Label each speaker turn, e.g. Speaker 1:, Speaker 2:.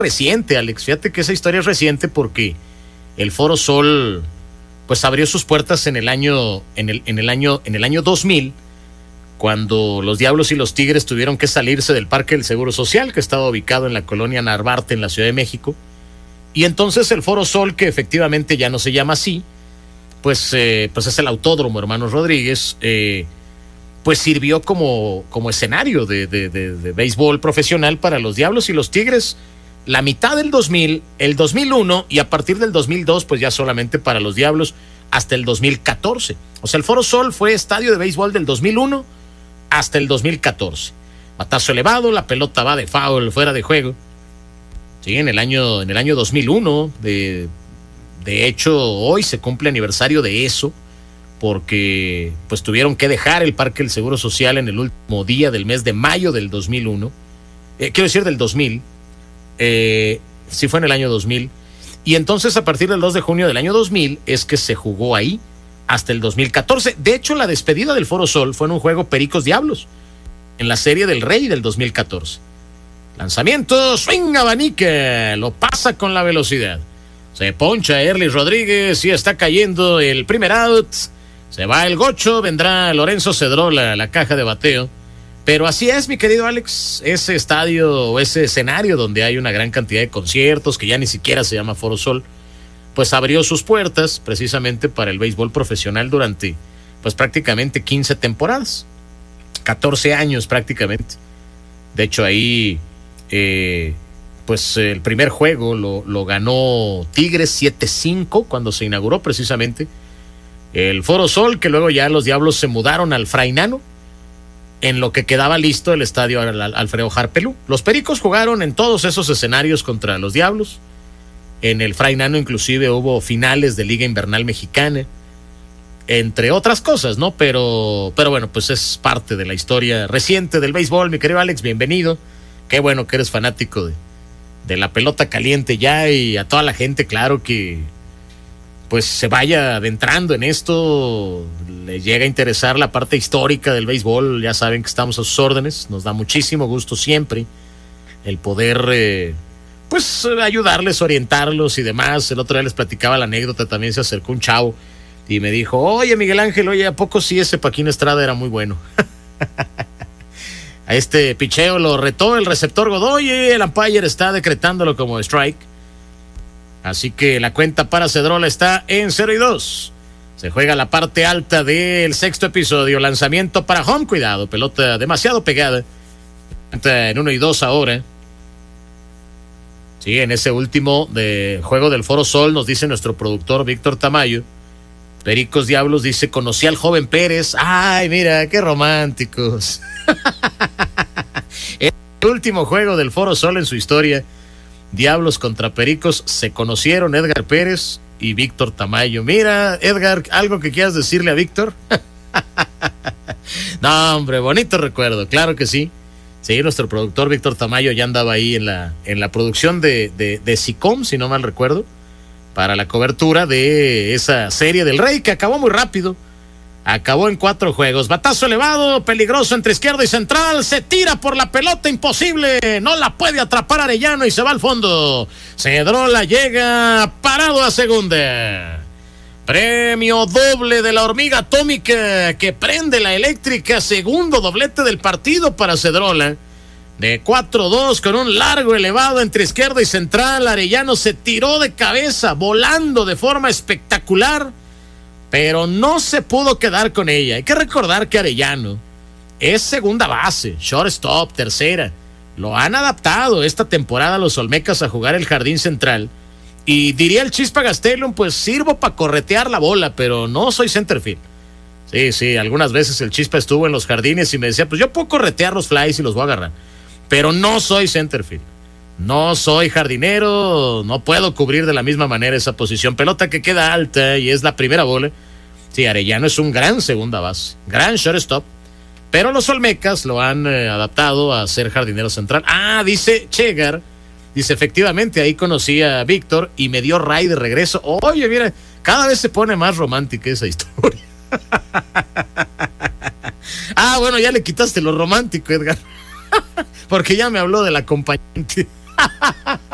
Speaker 1: reciente, Alex. Fíjate que esa historia es reciente porque el Foro Sol pues abrió sus puertas en el año 2000, cuando los Diablos y los Tigres tuvieron que salirse del Parque del Seguro Social, que estaba ubicado en la colonia Narvarte, en la Ciudad de México. Y entonces el Foro Sol, que efectivamente ya no se llama así, pues es el Autódromo Hermanos Rodríguez, pues sirvió como escenario de béisbol profesional para los Diablos y los Tigres la mitad del 2000, el 2001, y a partir del 2002 pues ya solamente para los Diablos hasta el 2014. O sea, el Foro Sol fue estadio de béisbol del 2001 hasta el 2014. Batazo elevado, la pelota va de foul, fuera de juego. Sí, en el año 2001, de hecho hoy se cumple aniversario de eso, porque pues tuvieron que dejar el Parque del Seguro Social en el último día del mes de mayo del 2001, quiero decir del 2000, sí fue en el año 2000, y entonces a partir del 2 de junio del año 2000 es que se jugó ahí hasta el 2014. De hecho, la despedida del Foro Sol fue en un juego Pericos Diablos, en la Serie del Rey del 2014. Lanzamiento, swing abanique, lo pasa con la velocidad. Se poncha Erly Rodríguez y está cayendo el primer out. Se va el gocho, vendrá Lorenzo Cedrola, la caja de bateo. Pero así es, mi querido Alex, ese estadio o ese escenario donde hay una gran cantidad de conciertos, que ya ni siquiera se llama Foro Sol, pues abrió sus puertas precisamente para el béisbol profesional durante pues prácticamente 15 temporadas, 14 años prácticamente. De hecho ahí pues el primer juego lo ganó Tigres 7-5 cuando se inauguró precisamente el Foro Sol, que luego ya los Diablos se mudaron al Fray Nano, en lo que quedaba listo el estadio Alfredo Harpelú. Los Pericos jugaron en todos esos escenarios contra los Diablos. En el Fray Nano inclusive hubo finales de Liga Invernal Mexicana, entre otras cosas, ¿no? Pero bueno, pues es parte de la historia reciente del béisbol, mi querido Alex, bienvenido. Qué bueno que eres fanático de la pelota caliente ya, y a toda la gente, claro, que pues se vaya adentrando en esto, le llega a interesar la parte histórica del béisbol. Ya saben que estamos a sus órdenes, nos da muchísimo gusto siempre el poder pues ayudarles, orientarlos y demás. El otro día les platicaba la anécdota, también se acercó un chavo y me dijo, oye Miguel Ángel, oye, ¿a poco sí ese Paquín Estrada era muy bueno? A este picheo lo retó el receptor Godoy y el umpire está decretándolo como strike. Así que la cuenta para Cedrola está en 0-2. Se juega la parte alta del sexto episodio. Lanzamiento para home, cuidado, pelota demasiado pegada. En 1-2 ahora. Sí, en ese último de juego del Foro Sol, nos dice nuestro productor Víctor Tamayo, Pericos Diablos, dice, conocí al joven Pérez. Ay, mira, qué románticos. El último juego del Foro Sol en su historia, Diablos contra Pericos, se conocieron Edgar Pérez y Víctor Tamayo. Mira, Edgar, ¿algo que quieras decirle a Víctor? No, hombre, bonito recuerdo, claro que sí. Sí, nuestro productor Víctor Tamayo ya andaba ahí en la producción de SICOM, si no mal recuerdo, para la cobertura de esa Serie del Rey, que acabó muy rápido. Acabó en 4 juegos. Batazo elevado, peligroso entre izquierda y central. Se tira por la pelota, imposible. No la puede atrapar Arellano y se va al fondo. Cedrola llega parado a segunda. Premio doble de la hormiga atómica que prende la eléctrica. Segundo doblete del partido para Cedrola. De 4-2 con un largo elevado entre izquierda y central. Arellano se tiró de cabeza, volando de forma espectacular, pero no se pudo quedar con ella. Hay que recordar que Arellano es segunda base, shortstop, tercera. Lo han adaptado esta temporada los Olmecas a jugar el jardín central. Y diría el Chispa Gastelum, pues sirvo para corretear la bola, pero no soy centerfield. Sí, algunas veces el Chispa estuvo en los jardines y me decía, pues yo puedo corretear los flies y los voy a agarrar, pero no soy centerfield. No soy jardinero, no puedo cubrir de la misma manera esa posición. Pelota que queda alta y es la primera bola. Sí, Arellano es un gran segunda base, gran shortstop, pero los Olmecas lo han adaptado a ser jardinero central. Dice Chegar, dice, efectivamente, ahí conocí a Víctor y me dio ray de regreso. Oye, mira, cada vez se pone más romántica esa historia. Bueno, ya le quitaste lo romántico, Edgar, porque ya me habló del acompañante.